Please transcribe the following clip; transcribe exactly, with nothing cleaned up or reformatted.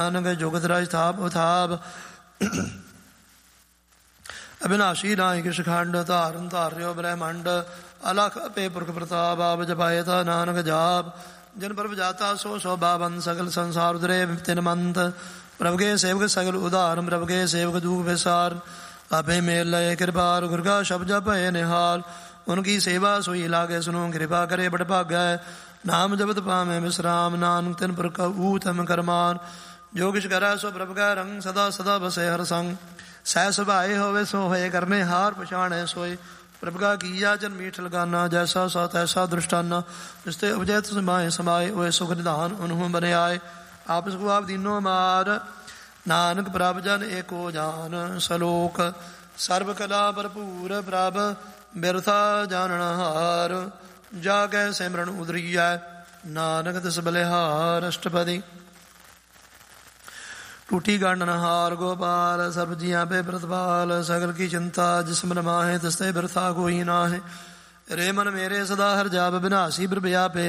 ਨਾਨਕ ਜੁਗਤ ਰਾਜ ਥਾਪ ਉਥਾਪ ਅਬਿਨਾਸ਼ੀ ਨਾਇ ਕਿਛ ਖੰਡ ਧਾਰਨ ਧਾਰਿਓ ਬ੍ਰਹਮੰਡ ਅਲਖ ਅਪੇ ਪੁਰਖ ਪ੍ਰਤਾਪ ਆਪ ਜਪਾਏ ਤਾ ਨਾਨਕ ਜਾਪ ਜਨ ਪ੍ਰਭ ਜਾਤਾ ਸੋ ਸੋ ਬਾਵਨ ਸਗਲ ਸੰਸਾਰ ਉਦਰੇ ਤਿਨ ਮੰਤ ਪ੍ਰਭ ਕੇ ਸੇਵਕ ਸਗਲ ਉਧਾਰ ਪ੍ਰਭ ਕੇ ਸੇਵਕ ਦੂਖ ਵਿਸਾਰ ਆਪੇ ਮੇਲ ਲਏ ਕਿਰਪਾਲ ਗੁਰ ਕਾ ਸ਼ਬਦ ਜਪੈ ਨਿਹਾਲ ਉਨਕੀ ਸੇਵਾ ਸੋਈ ਲਾਗੇ ਸੁਨੋ ਕਿਰਪਾ ਕਰੇ ਬੜ ਭਾਗੈ ਨਾਮ ਜਪਤ ਪਾਵੇਂ ਵਿਸਰਾਮ ਨਾਨਕ ਤਿਨ ਪੁਰਖ ਊਤਮ ਕਰਮਾਨ ਜੋ ਕਿਛ ਕਰੈ ਸੋ ਪ੍ਰਭ ਕੈ ਰੰਗ ਸਦਾ ਸਦਾ ਬਸੈ ਹਰ ਸੰਗ ਸਹਿ ਸੁਭਾਏ ਹੋਵੇ ਸੋ ਹੋਏ ਕਰਨੇ ਹਾਰ ਪਛਾਣੈ ਸੋਏ ਪ੍ਰਭ ਕਾ ਕੀਆ ਜਨ ਮੀਠ ਲਗਾਨਾ ਜੈਸਾ ਸਾ ਤੈਸਾ ਦ੍ਰਿਸ਼ਟਾਨਾ ਜਿਸਤੇ ਉਪਜੈ ਸਮਾਏ ਸਮਾਏ ਹੋਏ ਸੁਖ ਨਿਧਾਨ ਉਨਹੁ ਬਨ ਆਏ ਆਪਸ ਕੋ ਆਪ ਦੀਨੋ ਮਾਰ ਨਾਨਕ ਪ੍ਰਭ ਜਨ ਏਕੋ ਜਾਨ ਸਲੋਕ ਸਰਬ ਕਲਾ ਭਰਪੂਰ ਪ੍ਰਭ ਬਿਰਥਾ ਜਾਣਨ ਹਾਰ ਜਾ ਕੈ ਸਿਮਰਨ ਉਦਰੀਐ ਨਾਨਕ ਤਿਸ ਬਲਿਹਾਰ ਅਸ਼ਟਪਦੀ ਟੂਟੀ ਗੰਢਨ ਹਾਰ ਗੋਪਾਲ ਸਰਬ ਜੀਆਂ ਪੇ ਪ੍ਰਤਪਾਲ ਸਗਲ ਕੀ ਚਿੰਤਾ ਜਿਸ ਮਨ ਮਾਹੇ ਤਿਸ ਤੇ ਬਿਰਥਾ ਕੋਈ ਨਾਹੇ ਰੇ ਮਨ ਮੇਰੇ ਸਦਾ ਹਰ ਜਾਪ ਬਿਨਾਸੀ ਬਿਰਭਿਆ ਪੇ